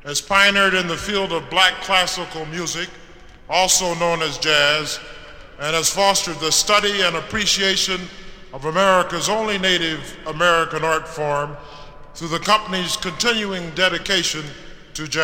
has pioneered in the field of black classical music, also known as jazz, and has fostered the study and appreciation of America's only Native American art form through the company's continuing dedication to jazz.